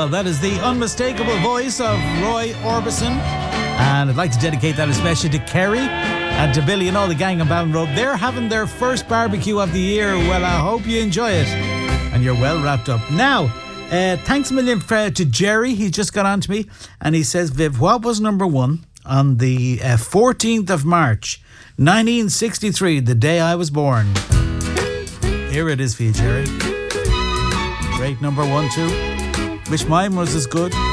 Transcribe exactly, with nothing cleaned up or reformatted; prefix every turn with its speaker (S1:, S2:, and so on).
S1: Well, that is the unmistakable voice of Roy Orbison. And I'd like to dedicate that especially to Kerry and to Billy and all the gang on Ballinrobe. They're having their first barbecue of the year. Well, I hope you enjoy it. And you're well wrapped up. Now, uh, thanks a million for, to Jerry. He just got on to me and he says, Viv, what was number one on the uh, fourteenth of March, nineteen sixty-three, the day I was born? Here it is for you, Jerry. Great number one, too. Wish mine was as good.